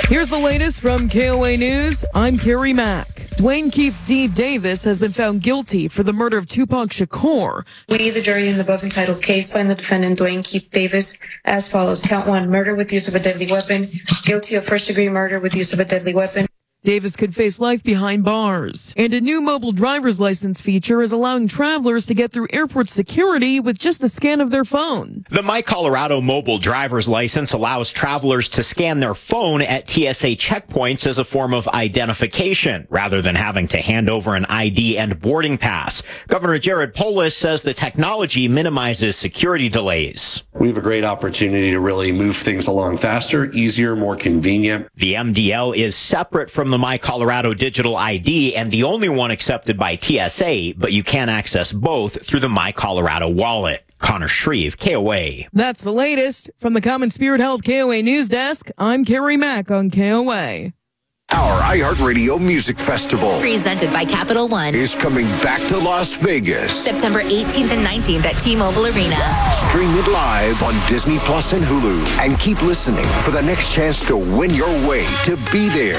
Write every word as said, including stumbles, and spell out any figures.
Here's the latest from K O A News. I'm Carrie Mack. Dwayne Keith D. Davis has been found guilty for the murder of Tupac Shakur. We, the jury in the above entitled case, find the defendant Dwayne Keith Davis as follows. Count one, murder with use of a deadly weapon. Guilty of first-degree murder with use of a deadly weapon. Davis could face life behind bars. And a new mobile driver's license feature is allowing travelers to get through airport security with just a scan of their phone. The My Colorado mobile driver's license allows travelers to scan their phone at T S A checkpoints as a form of identification, rather than having to hand over an I D and boarding pass. Governor Jared Polis says the technology minimizes security delays. We have a great opportunity to really move things along faster, easier, more convenient. The M D L is separate from the My Colorado digital I D and the only one accepted by T S A, but you can access both through the My Colorado wallet. Connor Shreve, K O A. That's the latest. From the Common Spirit Health K O A News Desk, I'm Carrie Mack on K O A. Our iHeartRadio Music Festival, presented by Capital One, is coming back to Las Vegas. September eighteenth and nineteenth at T-Mobile Arena. Stream it live on Disney Plus and Hulu. And keep listening for the next chance to win your way to be there.